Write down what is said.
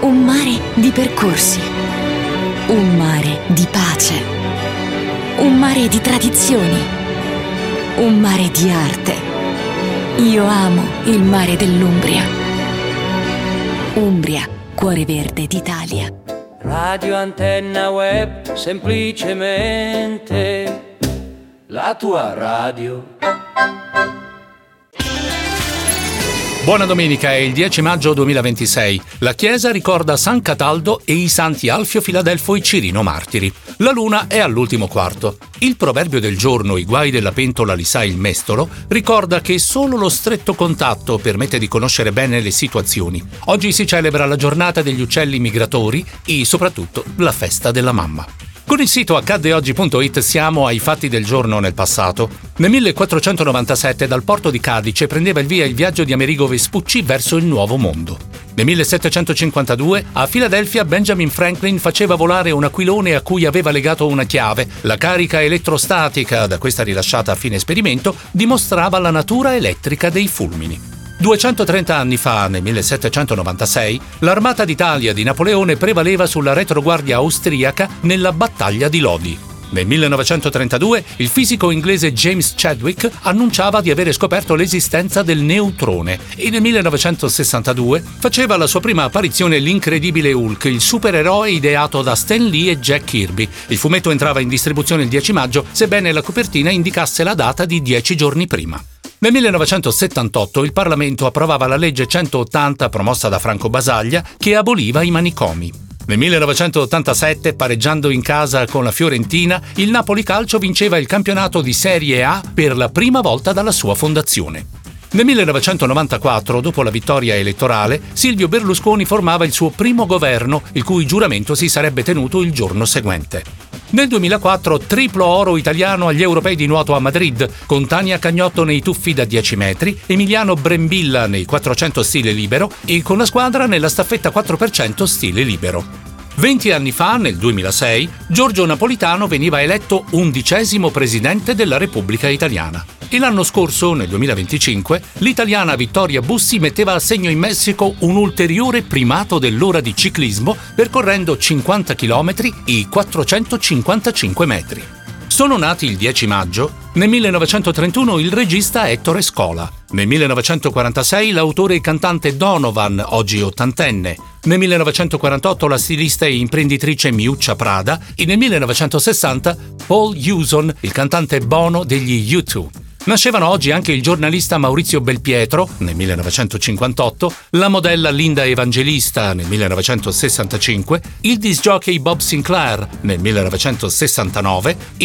Un mare di percorsi. Un mare di pace. Un mare di tradizioni. Un mare di arte. Io amo il mare dell'Umbria. Umbria, cuore verde d'Italia. Radio Antenna Web, semplicemente la tua radio. Buona domenica, è il 10 maggio 2026. La Chiesa ricorda San Cataldo e i santi Alfio, Filadelfo e Cirino martiri. La luna è all'ultimo quarto. Il proverbio del giorno, i guai della pentola li sa il mestolo, ricorda che solo lo stretto contatto permette di conoscere bene le situazioni. Oggi si celebra la giornata degli uccelli migratori e soprattutto la festa della mamma. Con il sito accaddeoggi.it siamo ai fatti del giorno nel passato. Nel 1497 dal porto di Cadice prendeva il via il viaggio di Amerigo Vespucci verso il Nuovo Mondo. Nel 1752 a Filadelfia Benjamin Franklin faceva volare un aquilone a cui aveva legato una chiave. La carica elettrostatica, da questa rilasciata a fine esperimento, dimostrava la natura elettrica dei fulmini. 230 anni fa, nel 1796, l'Armata d'Italia di Napoleone prevaleva sulla retroguardia austriaca nella battaglia di Lodi. Nel 1932 il fisico inglese James Chadwick annunciava di avere scoperto l'esistenza del neutrone e nel 1962 faceva la sua prima apparizione l'incredibile Hulk, il supereroe ideato da Stan Lee e Jack Kirby. Il fumetto entrava in distribuzione il 10 maggio, sebbene la copertina indicasse la data di 10 giorni prima. Nel 1978 il Parlamento approvava la legge 180 promossa da Franco Basaglia che aboliva i manicomi. Nel 1987, pareggiando in casa con la Fiorentina, il Napoli Calcio vinceva il campionato di Serie A per la prima volta dalla sua fondazione. Nel 1994, dopo la vittoria elettorale, Silvio Berlusconi formava il suo primo governo, il cui giuramento si sarebbe tenuto il giorno seguente. Nel 2004 triplo oro italiano agli europei di nuoto a Madrid, con Tania Cagnotto nei tuffi da 10 metri, Emiliano Brembilla nei 400 stile libero e con la squadra nella staffetta 4% stile libero. 20 anni fa, nel 2006, Giorgio Napolitano veniva eletto 11° presidente della Repubblica Italiana. E l'anno scorso, nel 2025, l'italiana Vittoria Bussi metteva a segno in Messico un ulteriore primato dell'ora di ciclismo percorrendo 50 km e 455 metri. Sono nati il 10 maggio, nel 1931 il regista Ettore Scola, nel 1946 l'autore e cantante Donovan, oggi ottantenne, nel 1948 la stilista e imprenditrice Miuccia Prada e nel 1960 Paul Hewson, il cantante Bono degli U2. Nascevano oggi anche il giornalista Maurizio Belpietro, nel 1958, la modella Linda Evangelista, nel 1965, il disc jockey Bob Sinclair, nel 1969,